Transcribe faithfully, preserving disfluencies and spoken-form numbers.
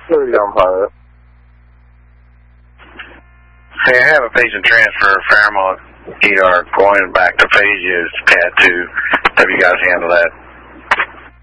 Sure, young pilot. Hey, I have a patient transfer Fairmont E R going back to Pages, Cat two. Have you guys handle that?